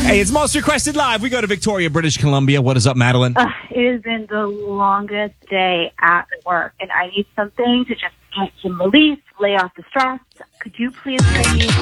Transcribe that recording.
Hey, it's Most Requested Live. We go to Victoria, British Columbia. What is up, Madeline? It has been the longest day at work, and I need something to just get some relief, lay off the stress. Could you please play me